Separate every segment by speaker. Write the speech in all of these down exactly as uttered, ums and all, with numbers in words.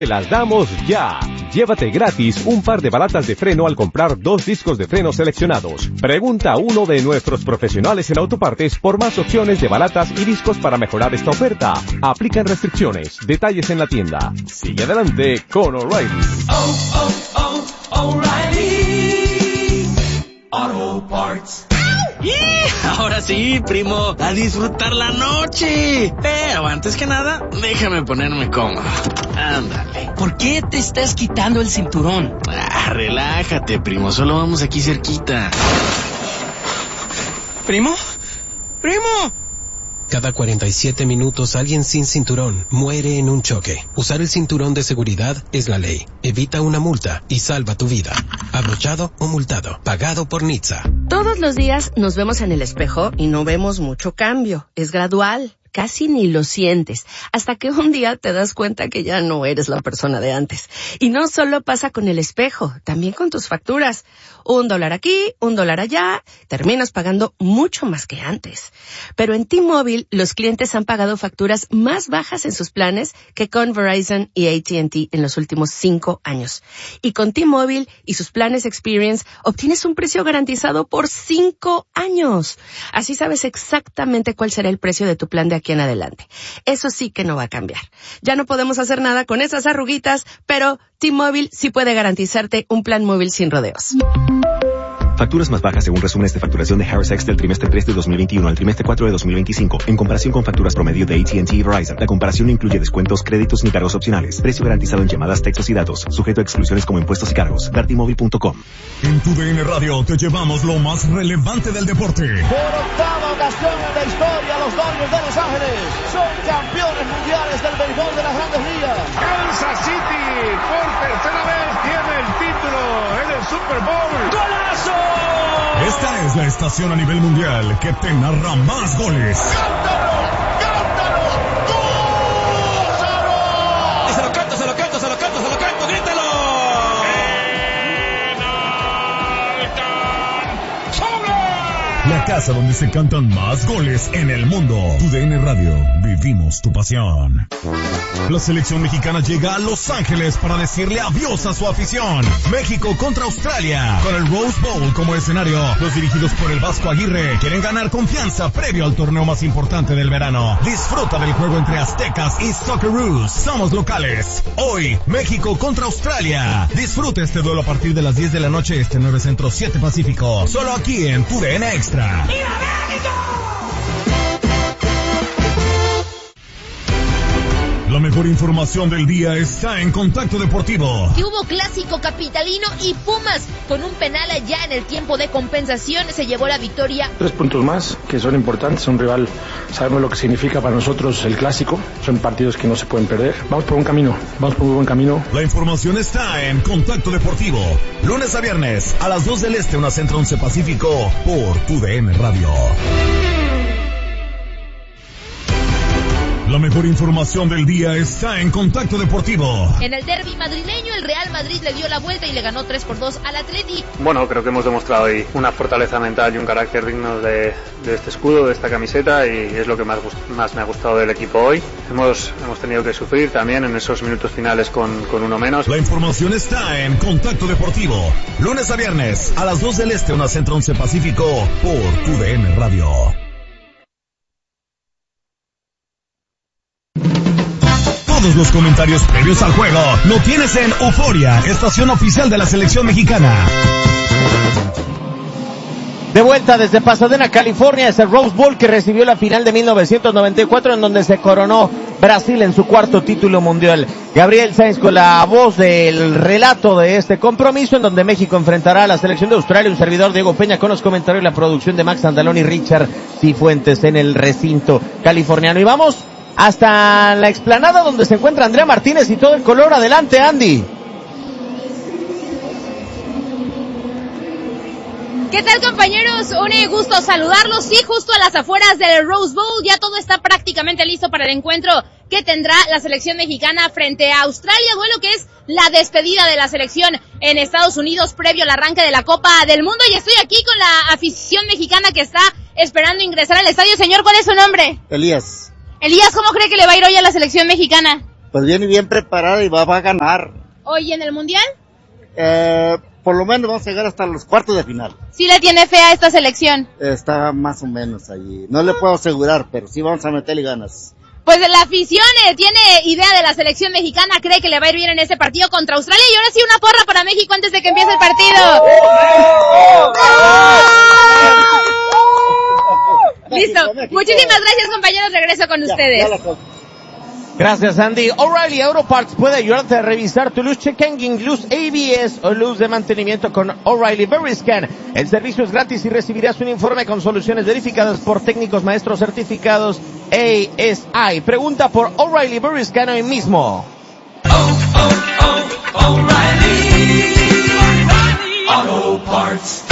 Speaker 1: Te las damos ya. Llévate gratis un par de balatas de freno al comprar dos discos de freno seleccionados. Pregunta a uno de nuestros profesionales en autopartes por más opciones de balatas y discos para mejorar esta oferta. Aplican restricciones. Detalles en la tienda. Sigue adelante con O'Reilly.
Speaker 2: Oh, oh, oh, O'Reilly Auto Parts.
Speaker 3: Yeah, ahora sí, primo, a disfrutar la noche. Pero antes que nada, déjame ponerme cómodo. Ándale.
Speaker 4: ¿Por qué te estás quitando el cinturón?
Speaker 3: Ah, relájate, primo, solo vamos aquí cerquita. ¿Primo? ¡Primo!
Speaker 5: Cada cuarenta y siete minutos alguien sin cinturón muere en un choque. Usar el cinturón de seguridad es la ley. Evita una multa y salva tu vida. Abrochado o multado. Pagado por N H T S A.
Speaker 6: Todos los días nos vemos en el espejo y no vemos mucho cambio. Es gradual. Casi ni lo sientes, hasta que un día te das cuenta que ya no eres la persona de antes. Y no solo pasa con el espejo, también con tus facturas. Un dólar aquí, un dólar allá, terminas pagando mucho más que antes. Pero en T-Mobile, los clientes han pagado facturas más bajas en sus planes que con Verizon y A T and T en los últimos cinco años. Y con T-Mobile y sus planes Experience, obtienes un precio garantizado por cinco años. Así sabes exactamente cuál será el precio de tu plan de aquí en adelante. Eso sí que no va a cambiar. Ya no podemos hacer nada con esas arruguitas, pero T-Mobile sí puede garantizarte un plan móvil sin rodeos.
Speaker 7: Facturas más bajas según resúmenes de facturación de Harris X del trimestre tres de dos mil veintiuno al trimestre cuatro de dos mil veinticinco, en comparación con facturas promedio de A T and T y Verizon. La comparación no incluye descuentos, créditos ni cargos opcionales. Precio garantizado en llamadas, textos y datos, sujeto a exclusiones como impuestos y cargos. Dartimóvil punto com.
Speaker 8: En tu D N Radio te llevamos lo más relevante del deporte.
Speaker 9: Por octava ocasión en la historia, los Dodgers de Los Ángeles son campeones mundiales del béisbol de las Grandes Ligas.
Speaker 10: Kansas City por tercera vez tiene el título en el Super Bowl.
Speaker 9: ¡Golazo!
Speaker 8: Esta es la estación a nivel mundial que te narra más goles.
Speaker 9: ¡Cántalo! ¡Cántalo! ¡Gózalo!
Speaker 2: Y se lo canto, se lo canto, se lo canto, se lo canto, grítalo.
Speaker 8: La casa donde se cantan más goles en el mundo. Tu D N Radio, vivimos tu pasión. La selección mexicana llega a Los Ángeles para decirle adiós a su afición. México contra Australia, con el Rose Bowl como escenario. Los dirigidos por el Vasco Aguirre quieren ganar confianza previo al torneo más importante del verano. Disfruta del juego entre aztecas y Socceroos. Somos locales. Hoy, México contra Australia. Disfruta este duelo a partir de las diez de la noche, este nueve Centro, siete Pacífico. Solo aquí en Tu D N Extra.
Speaker 2: ¡Viva México!
Speaker 8: La mejor información del día está en Contacto Deportivo.
Speaker 11: Que hubo clásico capitalino y Pumas, con un penal ya en el tiempo de compensación, se llevó la victoria.
Speaker 12: Tres puntos más, que son importantes, un rival, sabemos lo que significa para nosotros el clásico, son partidos que no se pueden perder. Vamos por un camino, vamos por un buen camino.
Speaker 8: La información está en Contacto Deportivo, lunes a viernes, a las dos del Este, una Centro, once Pacífico, por Tu D N Radio. La mejor información del día está en Contacto Deportivo.
Speaker 11: En el derbi madrileño, el Real Madrid le dio la vuelta y le ganó tres por dos al Atleti.
Speaker 13: Bueno, creo que hemos demostrado hoy una fortaleza mental y un carácter digno de, de este escudo, de esta camiseta, y es lo que más, más me ha gustado del equipo hoy. Hemos, hemos tenido que sufrir también en esos minutos finales con, con uno menos.
Speaker 8: La información está en Contacto Deportivo, lunes a viernes, a las dos del Este, una Centro, once Pacífico, por Tu D N Radio. Todos los comentarios previos al juego lo tienes en Euforia, estación oficial de la selección mexicana.
Speaker 14: De vuelta desde Pasadena, California, es el Rose Bowl que recibió la final de mil novecientos noventa y cuatro, en donde se coronó Brasil en su cuarto título mundial. Gabriel Sainz con la voz del relato de este compromiso, en donde México enfrentará a la selección de Australia. Un servidor, Diego Peña, con los comentarios y la producción de Max Andalón y Richard Cifuentes en el recinto californiano. Y vamos hasta la explanada donde se encuentra Andrea Martínez y todo el color. Adelante, Andy.
Speaker 11: ¿Qué tal, compañeros? Un gusto saludarlos. Sí, justo a las afueras del Rose Bowl, ya todo está prácticamente listo para el encuentro que tendrá la selección mexicana frente a Australia, duelo que es la despedida de la selección en Estados Unidos previo al arranque de la Copa del Mundo. Y estoy aquí con la afición mexicana que está esperando ingresar al estadio. Señor, ¿cuál es su nombre?
Speaker 15: Elías.
Speaker 11: Elías, ¿cómo cree que le va a ir hoy a la selección mexicana?
Speaker 15: Pues viene bien preparada y va, va a ganar.
Speaker 11: Oye, ¿en el Mundial?
Speaker 15: Eh, por lo menos vamos a llegar hasta los cuartos de final.
Speaker 11: ¿Sí le tiene fe a esta selección?
Speaker 15: Está más o menos allí. No le puedo asegurar, pero sí vamos a meterle ganas.
Speaker 11: Pues la afición eh, tiene idea de la selección mexicana, cree que le va a ir bien en este partido contra Australia. Y ahora sí, una porra para México antes de que empiece el partido. Listo. Muchísimas gracias, compañeros. Regreso con ustedes.
Speaker 14: Gracias, Andy. O'Reilly Auto Parts puede ayudarte a revisar tu luz check engine, luz A B S o luz de mantenimiento con O'Reilly Veriscan. El servicio es gratis y recibirás un informe con soluciones verificadas por técnicos maestros certificados A S I. Pregunta por O'Reilly Veriscan hoy mismo.
Speaker 2: Oh, oh, oh, O'Reilly Auto Parts.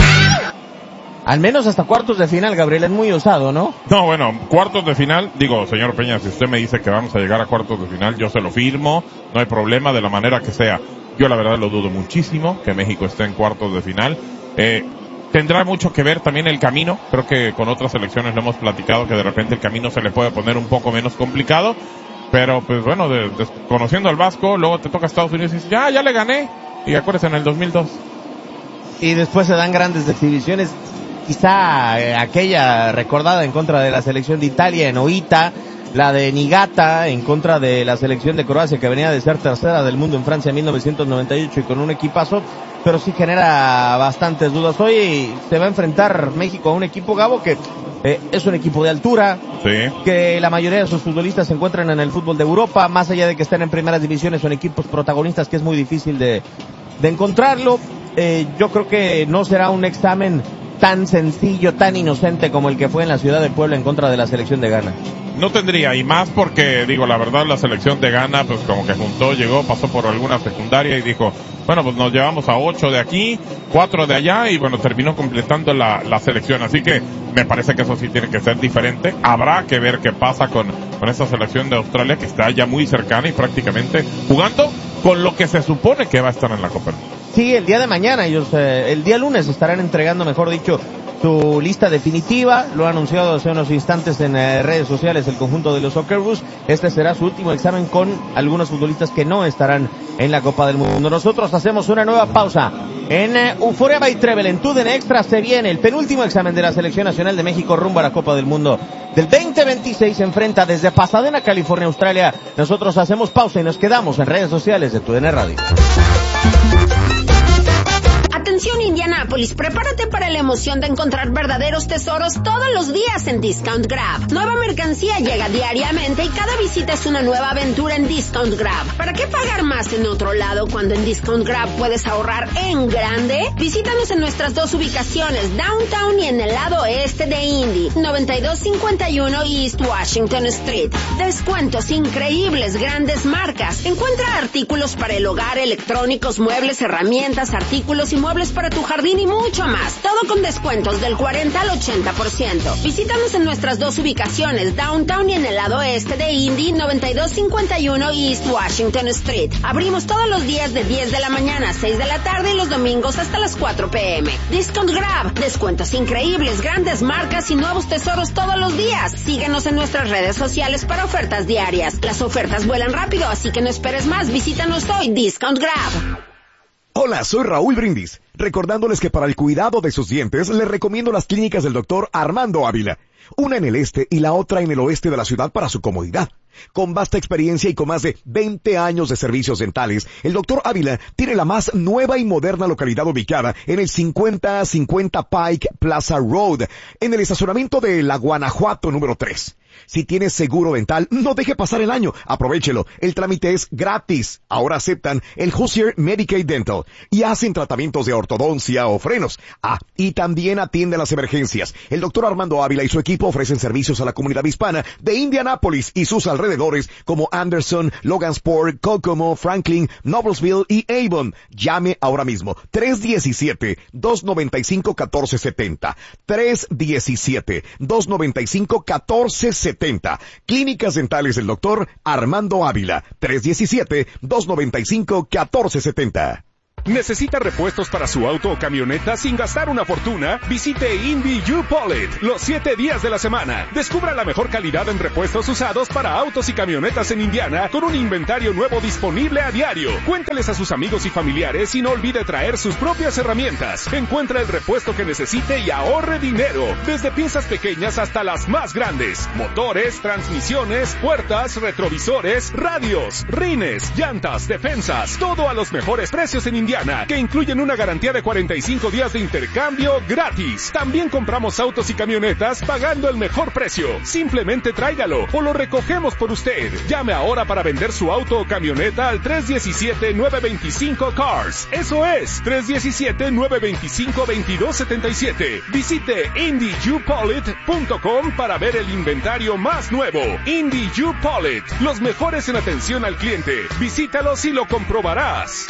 Speaker 14: Al menos hasta cuartos de final, Gabriel, es muy osado, ¿no?
Speaker 16: No, bueno, cuartos de final, digo, señor Peña, si usted me dice que vamos a llegar a cuartos de final, yo se lo firmo, no hay problema, de la manera que sea. Yo la verdad lo dudo muchísimo, que México esté en cuartos de final. Eh, tendrá mucho que ver también el camino, creo que con otras selecciones lo hemos platicado, que de repente el camino se le puede poner un poco menos complicado, pero pues bueno, de, de, conociendo al Vasco, luego te toca Estados Unidos y dices, ya, ya le gané, y acuérdense en el dos mil dos.
Speaker 14: Y después se dan grandes exhibiciones. Quizá eh, aquella recordada en contra de la selección de Italia en Oita, la de Niigata en contra de la selección de Croacia que venía de ser tercera del mundo en Francia en mil novecientos noventa y ocho y con un equipazo, pero sí genera bastantes dudas. Hoy se va a enfrentar México a un equipo, Gabo, que eh, es un equipo de altura,
Speaker 16: sí,
Speaker 14: que la mayoría de sus futbolistas se encuentran en el fútbol de Europa, más allá de que estén en primeras divisiones, son equipos protagonistas que es muy difícil de, de encontrarlo. Eh, yo creo que no será un examen tan sencillo, tan inocente como el que fue en la ciudad de Puebla en contra de la selección de Ghana.
Speaker 16: No tendría, y más porque, digo, la verdad, la selección de Ghana, pues como que juntó, llegó, pasó por alguna secundaria y dijo, bueno, pues nos llevamos a ocho de aquí, cuatro de allá, y bueno, terminó completando la, la selección. Así que me parece que eso sí tiene que ser diferente. Habrá que ver qué pasa con, con esa selección de Australia, que está ya muy cercana y prácticamente jugando con lo que se supone que va a estar en la Copa.
Speaker 14: Sí, el día de mañana, ellos, eh, el día lunes estarán entregando, mejor dicho, su lista definitiva. Lo ha anunciado hace unos instantes en eh, redes sociales el conjunto de los Socceroos. Este será su último examen con algunos futbolistas que no estarán en la Copa del Mundo. Nosotros hacemos una nueva pausa. En eh, Euphoria by Treble, en T U D N Extra, se viene el penúltimo examen de la Selección Nacional de México rumbo a la Copa del Mundo del veinte veintiséis. Se enfrenta desde Pasadena, California, Australia. Nosotros hacemos pausa y nos quedamos en redes sociales de T U D N Radio.
Speaker 17: Atención Indianápolis, prepárate para la emoción de encontrar verdaderos tesoros todos los días en Discount Grab. Nueva mercancía llega diariamente y cada visita es una nueva aventura en Discount Grab. ¿Para qué pagar más en otro lado cuando en Discount Grab puedes ahorrar en grande? Visítanos en nuestras dos ubicaciones, Downtown y en el lado este de Indy, noventa y dos cincuenta y uno East Washington Street. Descuentos increíbles, grandes marcas. Encuentra artículos para el hogar, electrónicos, muebles, herramientas, artículos y muebles para tu jardín y mucho más. Todo con descuentos del cuarenta al ochenta por ciento. Visítanos en nuestras dos ubicaciones, Downtown y en el lado este de Indy, noventa y dos cincuenta y uno East Washington Street. Abrimos todos los días de diez de la mañana a seis de la tarde y los domingos hasta las cuatro pm. Discount Grab, descuentos increíbles, grandes marcas y nuevos tesoros todos los días. Síguenos en nuestras redes sociales para ofertas diarias. Las ofertas vuelan rápido, así que no esperes más. Visítanos hoy, Discount Grab.
Speaker 18: Hola, soy Raúl Brindis, recordándoles que para el cuidado de sus dientes les recomiendo las clínicas del doctor Armando Ávila, una en el este y la otra en el oeste de la ciudad para su comodidad. Con vasta experiencia y con más de veinte años de servicios dentales, el doctor Ávila tiene la más nueva y moderna localidad ubicada en el cincuenta cincuenta Pike Plaza Road, en el estacionamiento de la Guanajuato número tres. Si tienes seguro dental, no deje pasar el año. Aprovéchelo. El trámite es gratis. Ahora aceptan el Hoosier Medicaid Dental y hacen tratamientos de ortodoncia o frenos. Ah, y también atienden las emergencias. El doctor Armando Ávila y su equipo ofrecen servicios a la comunidad hispana de Indianápolis y sus alrededores como Anderson, Logansport, Kokomo, Franklin, Noblesville y Avon. Llame ahora mismo. tres diecisiete, dos noventa y cinco, catorce setenta. tres diecisiete, dos noventa y cinco, catorce setenta. Clínicas dentales del doctor Armando Ávila. tres diecisiete, dos noventa y cinco, catorce setenta.
Speaker 19: ¿Necesita repuestos para su auto o camioneta sin gastar una fortuna? Visite Indy U-Polit los siete días de la semana. Descubra la mejor calidad en repuestos usados para autos y camionetas en Indiana con un inventario nuevo disponible a diario. Cuénteles a sus amigos y familiares y no olvide traer sus propias herramientas. Encuentra el repuesto que necesite y ahorre dinero. Desde piezas pequeñas hasta las más grandes. Motores, transmisiones, puertas, retrovisores, radios, rines, llantas, defensas. Todo a los mejores precios en Indiana, que incluyen una garantía de cuarenta y cinco días de intercambio gratis. También compramos autos y camionetas pagando el mejor precio. Simplemente tráigalo o lo recogemos por usted. Llame ahora para vender su auto o camioneta al tres uno siete, nueve dos cinco, C A R S. Eso es, tres uno siete, nueve dos cinco, veintidós setenta y siete. Visite Indy U Polit punto com para ver el inventario más nuevo. Indy U Polit, los mejores en atención al cliente. Visítalos y lo comprobarás.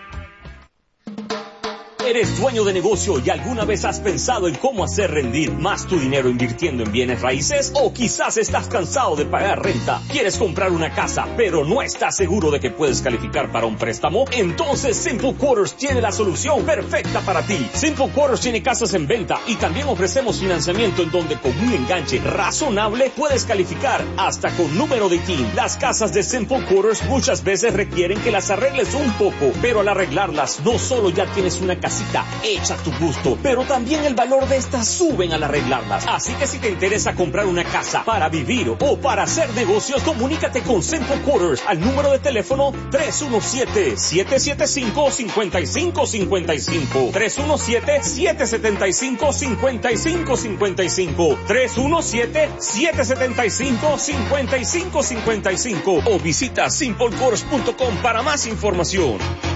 Speaker 20: ¿Eres dueño de negocio y alguna vez has pensado en cómo hacer rendir más tu dinero invirtiendo en bienes raíces? ¿O quizás estás cansado de pagar renta? ¿Quieres comprar una casa, pero no estás seguro de que puedes calificar para un préstamo? Entonces Simple Quarters tiene la solución perfecta para ti. Simple Quarters tiene casas en venta y también ofrecemos financiamiento en donde con un enganche razonable puedes calificar hasta con número de T I N. Las casas de Simple Quarters muchas veces requieren que las arregles un poco, pero al arreglarlas no solo ya tienes una casa hecha a tu gusto, pero también el valor de estas suben al arreglarlas. Así que si te interesa comprar una casa para vivir o para hacer negocios, comunícate con Simple Quarters al número de teléfono tres uno siete, siete siete cinco, cinco cinco cinco cinco, tres uno siete, siete siete cinco, cinco cinco cinco cinco, tres uno siete, siete siete cinco, cinco cinco cinco cinco o visita simple quarters punto com para más información.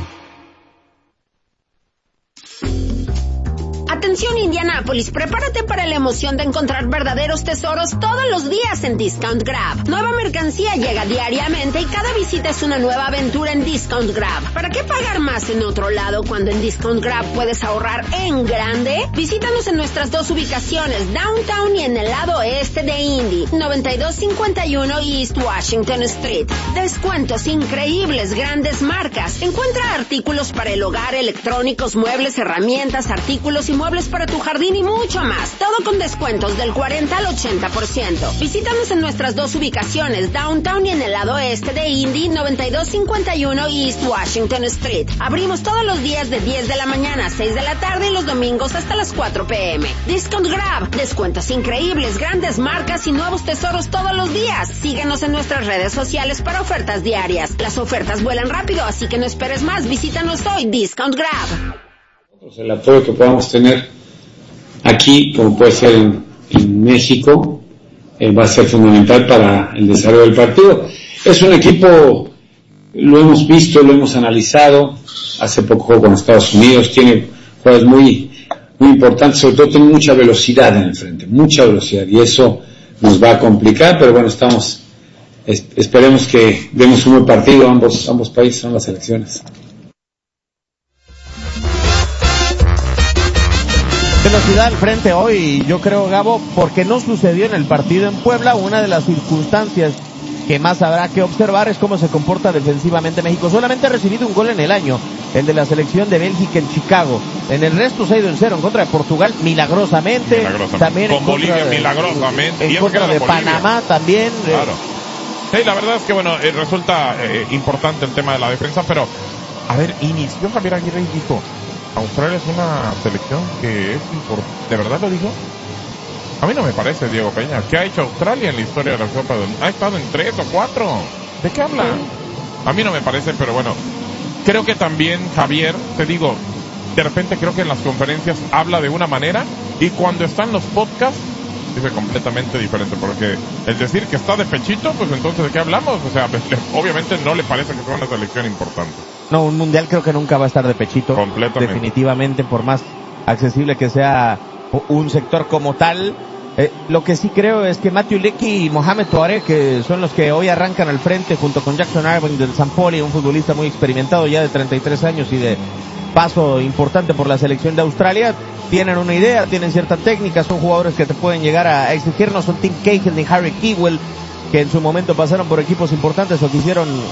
Speaker 17: Atención Indianápolis, prepárate para la emoción de encontrar verdaderos tesoros todos los días en Discount Grab. Nueva mercancía llega diariamente y cada visita es una nueva aventura en Discount Grab. ¿Para qué pagar más en otro lado cuando en Discount Grab puedes ahorrar en grande? Visítanos en nuestras dos ubicaciones, Downtown y en el lado oeste de Indy, noventa y dos cincuenta y uno East Washington Street. Descuentos increíbles, grandes marcas. Encuentra artículos para el hogar, electrónicos, muebles, herramientas, artículos y muebles para tu jardín y mucho más. Todo con descuentos del cuarenta al ochenta por ciento. Visítanos en nuestras dos ubicaciones, Downtown y en el lado este de Indy, noventa y dos cincuenta y uno East Washington Street. Abrimos todos los días de diez de la mañana a seis de la tarde y los domingos hasta las cuatro pe eme. Discount Grab, descuentos increíbles, grandes marcas y nuevos tesoros todos los días. Síguenos en nuestras redes sociales para ofertas diarias. Las ofertas vuelan rápido, así que no esperes más. Visítanos hoy, Discount Grab.
Speaker 21: El apoyo que podamos tener aquí, como puede ser en, en México, eh, va a ser fundamental para el desarrollo del partido. Es un equipo, lo hemos visto, lo hemos analizado, hace poco jugó con Estados Unidos, tiene jugadores muy, muy importantes, sobre todo tiene mucha velocidad en el frente, mucha velocidad, y eso nos va a complicar, pero bueno, estamos, es, esperemos que demos un buen partido, ambos, ambos países, ambas selecciones.
Speaker 14: Velocidad al frente hoy, yo creo, Gabo, porque no sucedió en el partido en Puebla. Una de las circunstancias que más habrá que observar es cómo se comporta defensivamente México. Solamente ha recibido un gol en el año, el de la selección de Bélgica en Chicago. En el resto se ha ido en cero en contra de Portugal, milagrosamente. milagrosamente. También
Speaker 16: con
Speaker 14: en
Speaker 16: Bolivia,
Speaker 14: de,
Speaker 16: milagrosamente.
Speaker 14: En
Speaker 16: y
Speaker 14: contra de
Speaker 16: Bolivia.
Speaker 14: Panamá también.
Speaker 16: Claro. Sí, la verdad es que, bueno, eh, resulta eh, importante el tema de la defensa, pero, a ver, inició Javier Aguirre y dijo, Australia es una selección que es importante. ¿De verdad lo dijo? A mí no me parece, Diego Peña. ¿Qué ha hecho Australia en la historia de la Copa del Mundo? Ha estado en tres o cuatro. ¿De qué habla? A mí no me parece, pero bueno. Creo que también Javier, te digo, de repente creo que en las conferencias habla de una manera y cuando están los podcasts dice completamente diferente. Porque el decir que está de pechito, pues entonces ¿de qué hablamos? O sea, obviamente no le parece que sea una selección importante.
Speaker 14: No, un mundial creo que nunca va a estar de pechito.
Speaker 16: Completamente.
Speaker 14: Definitivamente, por más accesible que sea un sector como tal. Eh, lo que sí creo es que Matthew Leakey y Mohamed Touareg, que son los que hoy arrancan al frente junto con Jackson Irving del San Poli, un futbolista muy experimentado ya de treinta y tres años y de paso importante por la selección de Australia, tienen una idea, tienen cierta técnica, son jugadores que te pueden llegar a exigirnos. Son Tim Cahill ni Harry Kewell, que en su momento pasaron por equipos importantes o que hicieron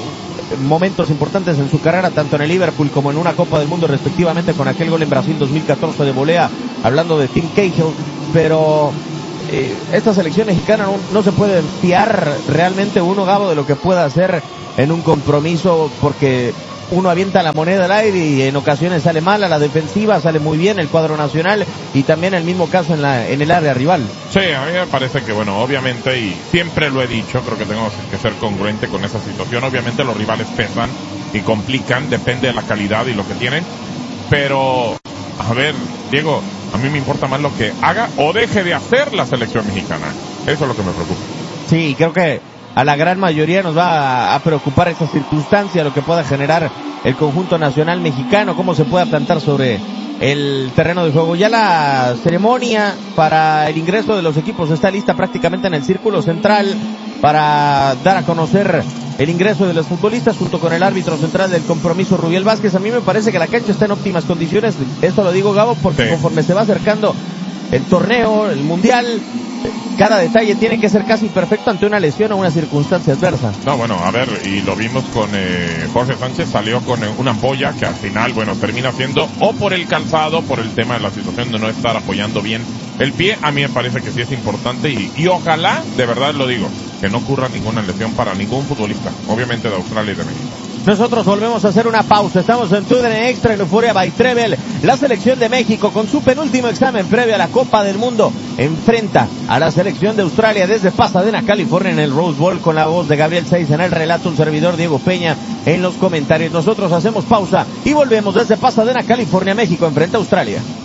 Speaker 14: momentos importantes en su carrera, tanto en el Liverpool como en una Copa del Mundo respectivamente, con aquel gol en Brasil dos mil catorce de volea, hablando de Tim Cahill, pero eh, esta selección mexicana no, no se puede fiar realmente uno, Gabo, de lo que pueda hacer en un compromiso, porque uno avienta la moneda al aire y en ocasiones sale mal, a la defensiva sale muy bien el cuadro nacional, y también el mismo caso en la en el área rival.
Speaker 16: Sí, a mí me parece que, bueno, obviamente, y siempre lo he dicho, creo que tengo que ser congruente con esa situación. Obviamente los rivales pesan y complican, depende de la calidad y lo que tienen, pero, a ver, Diego, a mí me importa más lo que haga o deje de hacer la selección mexicana. Eso es lo que me preocupa.
Speaker 14: Sí, creo que a la gran mayoría nos va a, a preocupar esta circunstancia, lo que pueda generar el conjunto nacional mexicano, cómo se pueda plantar sobre el terreno de juego. Ya la ceremonia para el ingreso de los equipos está lista prácticamente en el círculo central para dar a conocer el ingreso de los futbolistas junto con el árbitro central del compromiso, Rubiel Vázquez. A mí me parece que la cancha está en óptimas condiciones. Esto lo digo, Gabo, porque sí, conforme se va acercando el torneo, el mundial, cada detalle tiene que ser casi perfecto ante una lesión o una circunstancia adversa.
Speaker 16: No, bueno, a ver, y lo vimos con eh, Jorge Sánchez, salió con eh, una ampolla que al final, bueno, termina siendo o por el calzado, por el tema de la situación de no estar apoyando bien el pie. A mí me parece que sí es importante y, y ojalá, de verdad lo digo, que no ocurra ninguna lesión para ningún futbolista, obviamente de Australia y de México.
Speaker 14: Nosotros volvemos a hacer una pausa. Estamos en T U D N Extra en Euforia by Trevel. La selección de México, con su penúltimo examen previo a la Copa del Mundo, enfrenta a la selección de Australia desde Pasadena, California, en el Rose Bowl, con la voz de Gabriel Sainz en el relato, un servidor Diego Peña en los comentarios. Nosotros hacemos pausa y volvemos desde Pasadena, California. México enfrenta a Australia.